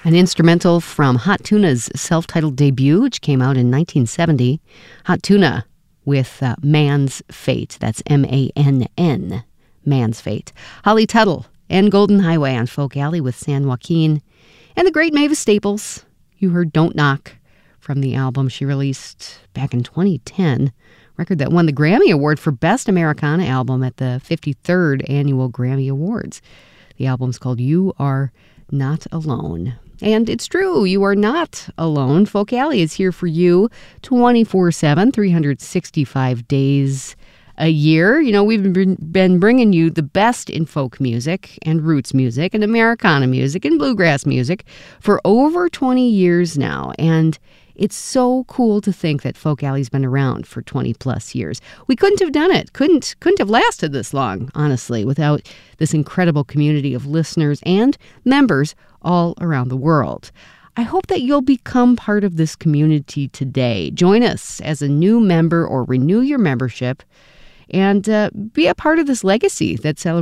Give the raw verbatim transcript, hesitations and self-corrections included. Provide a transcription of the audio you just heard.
An instrumental from Hot Tuna's self-titled debut, which came out in nineteen seventy. Hot Tuna with uh, Man's Fate. That's M A N N, Man's Fate. Holly Tuttle and Golden Highway on Folk Alley with San Joaquin. And the great Mavis Staples. You heard Don't Knock from the album she released back in twenty ten. Record that won the Grammy Award for Best Americana Album at the fifty-third Annual Grammy Awards. The album's called You Are Not Alone. And it's true, you are not alone. Folk Alley is here for you twenty-four seven, three hundred sixty-five days a year. You know, we've been bringing you the best in folk music and roots music and Americana music and bluegrass music for over twenty years now. And it's so cool to think that Folk Alley's been around for twenty plus years. We couldn't have done it, couldn't couldn't have lasted this long, honestly, without this incredible community of listeners and members all around the world. I hope that you'll become part of this community today. Join us as a new member or renew your membership and uh, be a part of this legacy that celebrates